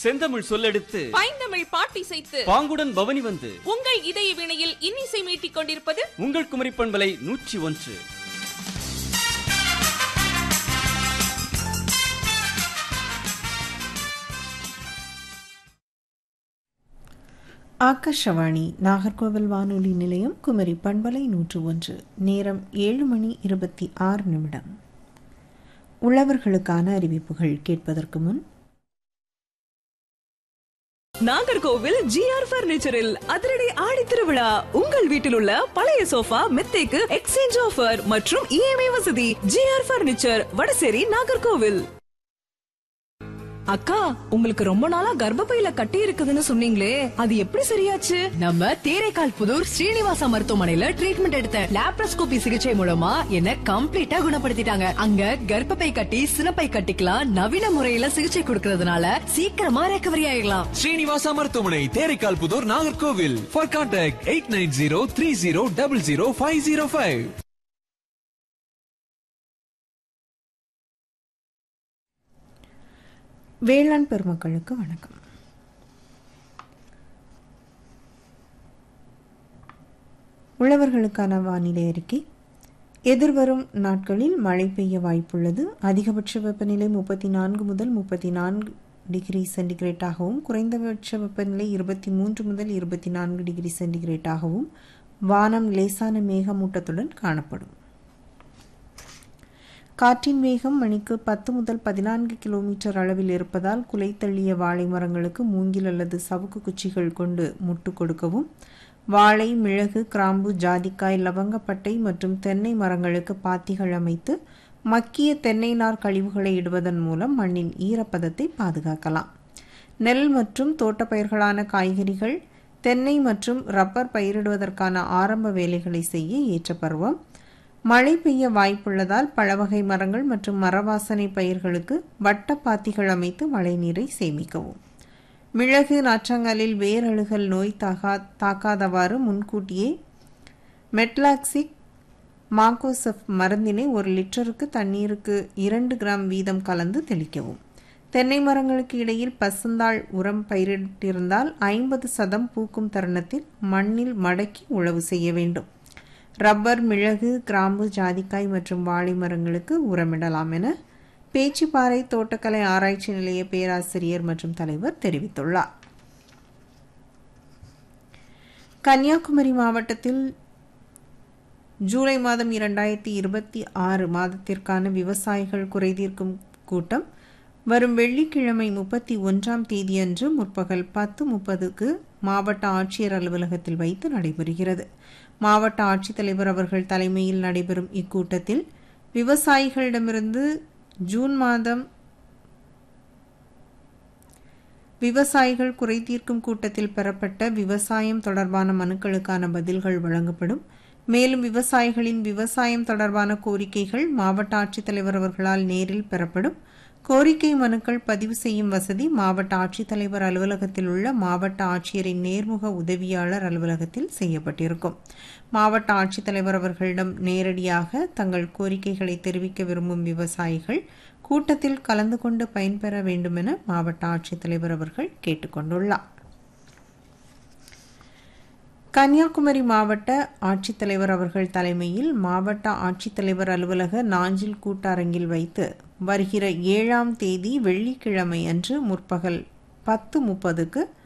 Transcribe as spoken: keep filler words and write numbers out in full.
செந்தமிழ் சொல்லெடுத்து பைந்தமிழ் பாட்டி செய்து பாங்குடன் பவனி வந்து உங்கள் இதய வினையில் இன்னிசை மீட்டிக் கொண்டிருப்பது உங்கள் குமரி பண்பலை நூற்றி ஒன்று. ஆகாஷவாணி நாகர்கோவில் வானொலி நிலையம் குமரி பண்பலை நூற்று ஒன்று. நேரம் ஏழு மணி இருபத்தி ஆறு நிமிடம். உழவர்களுக்கான அறிவிப்புகள் கேட்பதற்கு முன் நாகர்கோவில் ஜிஆர் பர்னிச்சரில் அதிரடி ஆடி திருவிழா. உங்கள் வீட்டில் உள்ள பழைய சோஃபா மெத்தைக்கு எக்ஸ்சேஞ்ச் ஆஃபர் மற்றும் இஎம்ஐ வசதி. GR furniture, Vadasery, Nagercoil. அக்கா, உங்களுக்கு ரொம்ப நாளா கர்ப்பப்பையில கட்டி இருக்குதுன்னு சொன்னீங்களே, அது எப்படி சரியாச்சு? நம்ம தேரைக்கால் புதூர் ஸ்ரீனிவாசா மருத்துவமனையில ட்ரீட்மெண்ட் எடுத்த லாப்ரோஸ்கோபி சிகிச்சை மூலமா என்ன கம்ப்ளீட்டா குணப்படுத்திட்டாங்க. அங்க கர்ப்பப்பை கட்டி சினப்பை கட்டிக்கலாம் நவீன முறையில சிகிச்சை கொடுக்கறதுனால சீக்கிரமா ரெக்கவரி ஆயிடலாம். ஸ்ரீனிவாசா மருத்துவமனை, Theraikkal Pudur, Nagercoil. For contact eight nine zero three zero double zero five zero five. வேளாண் பெருமக்களுக்கு வணக்கம். உழவர்களுக்கான வானிலை அறிக்கை. எதிர்வரும் நாட்களில் மழை பெய்ய வாய்ப்புள்ளது. அதிகபட்ச வெப்பநிலை முப்பத்தி நான்கு முதல் முப்பத்தி நான்கு டிகிரி சென்டிகிரேட்டாகவும் குறைந்தபட்ச வெப்பநிலை இருபத்தி மூன்று முதல் இருபத்தி நான்கு டிகிரி சென்டிகிரேட்டாகவும் வானம் லேசான மேகமூட்டத்துடன் காணப்படும். காற்றின் வேகம் மணிக்கு பத்து முதல் பதினான்கு கிலோமீட்டர் அளவில் இருப்பதால் குலைத்தள்ளிய வாழை மரங்களுக்கு மூங்கில் அல்லது சவுக்கு குச்சிகள் கொண்டு முட்டு கொடுக்கவும், வாழை, மிளகு, கிராம்பு, ஜாதிக்காய், லவங்கப்பட்டை மற்றும் தென்னை மரங்களுக்கு பாத்திகள் அமைத்து மக்கிய தென்னை நார் கழிவுகளை இடுவதன் மூலம் மண்ணின் ஈரப்பதத்தை பாதுகாக்கலாம். நெல் மற்றும் தோட்டப்பயிர்களான காய்கறிகள், தென்னை மற்றும் ரப்பர் பயிரிடுவதற்கான ஆரம்ப வேலைகளை செய்ய ஏற்ற பருவம். மழை பெய்ய வாய்ப்புள்ளதால் பழவகை மரங்கள் மற்றும் மரவாசனை பயிர்களுக்கு வட்டப்பாத்திகள் அமைத்து மழை நீரை சேமிக்கவும். மிளகு, நாற்றங்காலில் வேரழுகல் நோய் தாக்கா தாக்காதவாறு முன்கூட்டியே மெட்லாக்சிக் மாக்கோசெப் மருந்தினை ஒரு லிட்டருக்கு தண்ணீருக்கு இரண்டு கிராம் வீதம் கலந்து தெளிக்கவும். தென்னை மரங்களுக்கு இடையில் பசுந்தாள் உரம் பயிரிட்டிருந்தால் ஐம்பது சதம் பூக்கும் தருணத்தில் மண்ணில் மடக்கி உழவு செய்ய வேண்டும். ரப்பர், மிளகு, கிராம்பு, ஜாதிக்காய் மற்றும் வாழை மரங்களுக்கு உரமிடலாம் என பேச்சிப்பாறை தோட்டக்கலை ஆராய்ச்சி நிலைய பேராசிரியர் மற்றும் தலைவர் தெரிவித்துள்ளார். கன்னியாகுமரி மாவட்டத்தில் ஜூலை மாதம் இரண்டாயிரத்தி இருபத்தி ஆறு மாதத்திற்கான விவசாயிகள் குறைதீர்க்கும் கூட்டம் வரும் வெள்ளிக்கிழமை முப்பத்தி ஒன்றாம் தேதியன்று முற்பகல் பத்து முப்பதுக்கு மாவட்ட ஆட்சியர் அலுவலகத்தில் வைத்து நடைபெறுகிறது. மாவட்ட ஆட்சித்தலைவர் அவர்கள் தலைமையில் நடைபெறும் இக்கூட்டத்தில் விவசாயிகளிடமிருந்து ஜூன் மாதம் விவசாயிகள் குறைதீர்க்கும் கூட்டத்தில் பெறப்பட்ட விவசாயம் தொடர்பான மனுக்களுக்கான பதில்கள் வழங்கப்படும். மேலும் விவசாயிகளின் விவசாயம் தொடர்பான கோரிக்கைகள் மாவட்ட ஆட்சித்தலைவர் அவர்களால் நேரில் பெறப்படும். கோரிக்கை மனுக்கள் பதிவு செய்யும் வசதி மாவட்ட ஆட்சித்தலைவர் அலுவலகத்தில் உள்ள மாவட்ட ஆட்சியரின் நேர்முக உதவியாளர் அலுவலகத்தில் செய்யப்பட்டிருக்கும். மாவட்ட ஆட்சித்தலைவர் அவர்களிடம் நேரடியாக தங்கள் கோரிக்கைகளை தெரிவிக்க விரும்பும் விவசாயிகள் கூட்டத்தில் கலந்து கொண்டு பயன்பெற வேண்டும் என மாவட்ட ஆட்சித்தலைவர் அவர்கள் கேட்டுக்கொண்டுள்ளார். கன்னியாகுமரி மாவட்ட ஆட்சித்தலைவர் அவர்கள் தலைமையில் மாவட்ட ஆட்சித்தலைவர் அலுவலக நாஞ்சில் கூட்டரங்கில் வைத்து வருகிற ஏழாம் தேதி வெள்ளிக்கிழமை அன்று முற்பகல் பத்து முப்பதுக்கு